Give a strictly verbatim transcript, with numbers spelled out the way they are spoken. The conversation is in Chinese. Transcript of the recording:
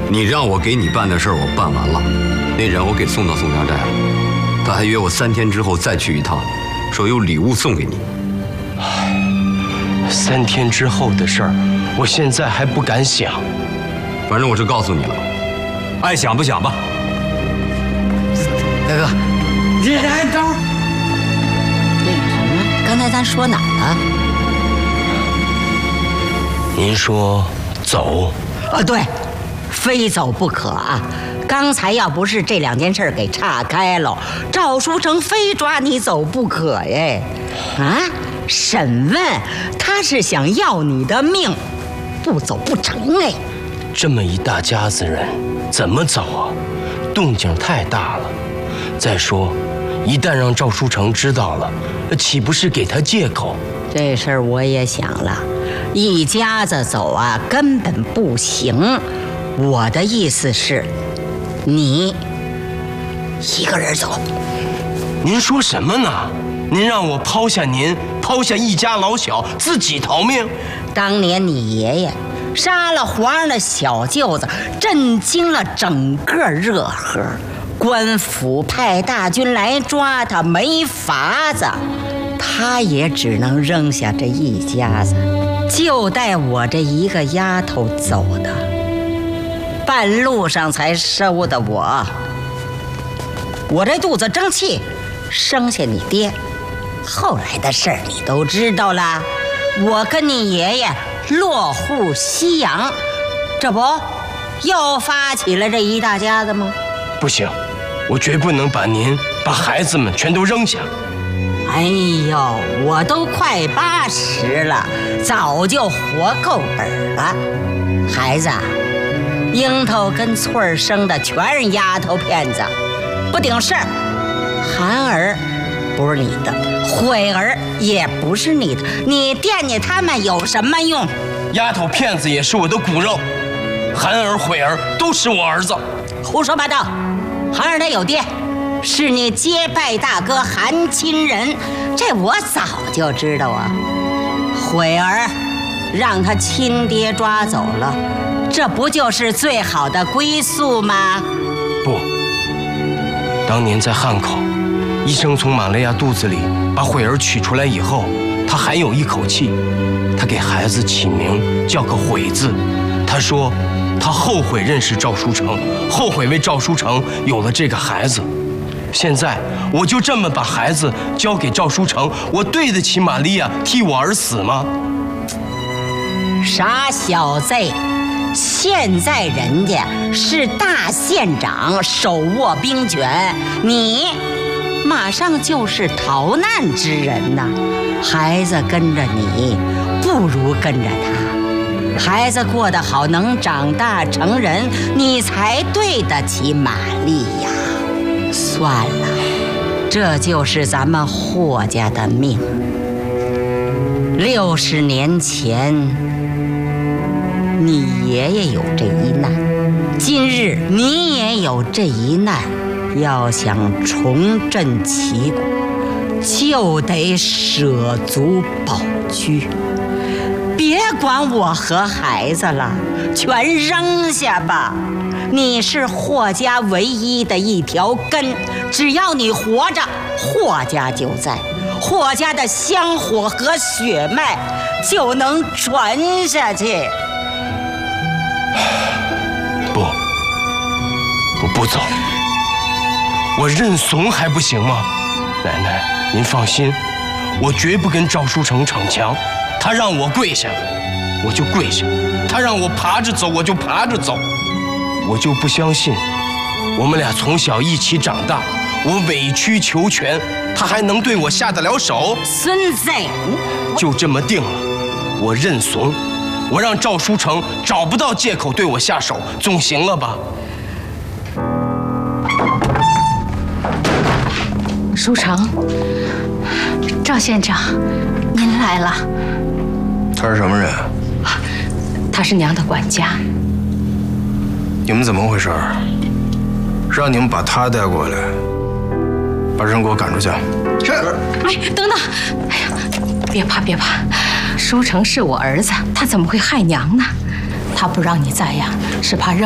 你让我给你办的事儿我办完了，那人我给送到宋家寨了，他还约我三天之后再去一趟，说有礼物送给你。 唉，三天之后的事儿，我现在还不敢想。 反正我是告诉你了，爱想不想吧。 大哥，你来等会儿。 那个什么，刚才咱说哪儿了？ 您说走？ 啊，对，非走不可啊！刚才要不是这两件事给岔开了，赵书成非抓你走不可耶！啊，审问他是想要你的命，不走不成哎！ 这么一大家子人，怎么走啊？动静太大了。再说，一旦让赵书成知道了，岂不是给他借口？ 这事儿我也想了，一家子走啊，根本不行。我的意思是，你一个人走。 您说什么呢？您让我抛下您，抛下一家老小，自己逃命？ 当年你爷爷杀了皇上的小舅子，震惊了整个热河。官府派大军来抓他，没法子，他也只能扔下这一家子，就带我这一个丫头走的。半路上才收的我，我这肚子争气，生下你爹。后来的事儿你都知道啦，我跟你爷爷落户西洋，这不又发起了这一大家子吗？ 不行，我绝不能把您、把孩子们全都扔下。 哎呦，我都快八十了，早就活够本了。孩子，樱桃跟翠儿生的全是丫头片子，不顶事儿。涵儿不是你的，慧儿也不是你的，你惦记他们有什么用？ 丫头片子也是我的骨肉，涵儿、慧儿都是我儿子。 胡说八道！涵儿他有爹，是你结拜大哥韩亲人，这我早就知道啊。慧儿让他亲爹抓走了，这不就是最好的归宿吗？ 不，当年在汉口，医生从玛利亚肚子里把慧儿取出来以后，他还有一口气，他给孩子起名叫个悔字。他说他后悔认识赵书成，后悔为赵书成有了这个孩子。现在我就这么把孩子交给赵书成，我对得起玛利亚替我而死吗？ 傻小子，现在人家是大县长，手握兵权，你马上就是逃难之人呐。孩子跟着你，不如跟着他。孩子过得好，能长大成人，你才对得起玛丽呀。算了，这就是咱们霍家的命。六十年前，你爷爷有这一难，今日你也有这一难。要想重振旗鼓，就得舍卒保车。别管我和孩子了，全扔下吧。你是霍家唯一的一条根，只要你活着，霍家就在，霍家的香火和血脉就能传下去。 不，我不走，我认怂还不行吗？奶奶，您放心，我绝不跟赵书成逞强。他让我跪下，我就跪下；他让我爬着走，我就爬着走。我就不相信，我们俩从小一起长大，我委曲求全，他还能对我下得了手？ 孙子， 就这么定了，我认怂，我让赵书成找不到借口对我下手，总行了吧？ 书成，赵县长，您来了。 他是什么人？ 他是娘的管家。 你们怎么回事？让你们把他带过来，把人给我赶出去。 是。哎，等等！哎呀，别怕别怕，书成是我儿子，他怎么会害娘呢？他不让你在呀，是怕让。